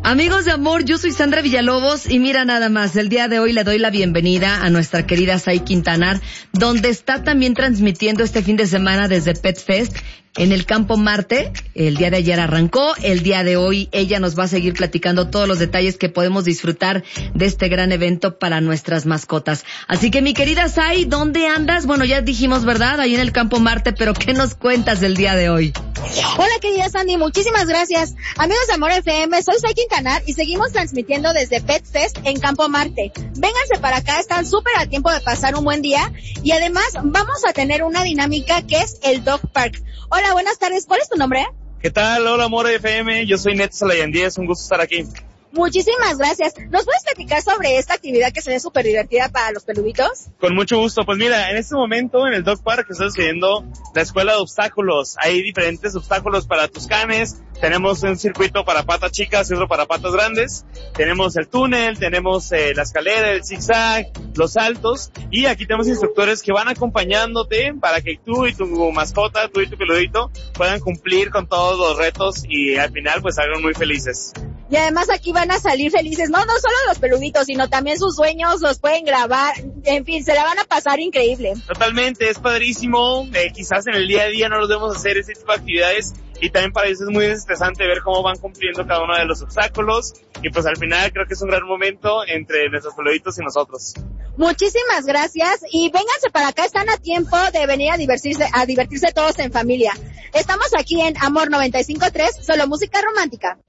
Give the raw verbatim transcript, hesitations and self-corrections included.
Amigos de amor, yo soy Sandra Villalobos y mira nada más, el día de hoy le doy la bienvenida a nuestra querida Sai Quintanar, donde está también transmitiendo este fin de semana desde Pet Fest en el Campo Marte. El día de ayer arrancó, el día de hoy ella nos va a seguir platicando todos los detalles que podemos disfrutar de este gran evento para nuestras mascotas. Así que mi querida Sai, ¿dónde andas? Bueno, ya dijimos, ¿verdad? Ahí en el Campo Marte, pero ¿qué nos cuentas del día de hoy? Hola querida Sandy, muchísimas gracias. Amigos de Amor F M, soy Sai Quintanar y seguimos transmitiendo desde Pet Fest en Campo Marte. Vénganse para acá, están súper a tiempo de pasar un buen día y además vamos a tener una dinámica que es el Dog Park. Hola, buenas tardes, ¿cuál es tu nombre? ¿Qué tal? Hola Amor F M, yo soy Neto Salayandí, es un gusto estar aquí. Muchísimas gracias. ¿Nos puedes platicar sobre esta actividad que se ve súper divertida para los peluditos? Con mucho gusto. Pues mira, en este momento en el Dog Park está sucediendo la escuela de obstáculos. Hay diferentes obstáculos para tus canes. Tenemos un circuito para patas chicas y otro para patas grandes. Tenemos el túnel, tenemos eh, la escalera, el zigzag, los saltos. Y aquí tenemos instructores que van acompañándote para que tú y tu mascota, tú y tu peludito puedan cumplir con todos los retos y al final pues salgan muy felices. Y además aquí van a salir felices, no, no solo los peluditos, sino también sus sueños los pueden grabar, en fin, se la van a pasar increíble. Totalmente, es padrísimo, eh, quizás en el día a día no los debemos hacer ese tipo de actividades y también para ellos es muy desestresante ver cómo van cumpliendo cada uno de los obstáculos y pues al final creo que es un gran momento entre nuestros peluditos y nosotros. Muchísimas gracias y vénganse para acá, están a tiempo de venir a divertirse, a divertirse todos en familia. Estamos aquí en Amor noventa y cinco punto tres, solo música romántica.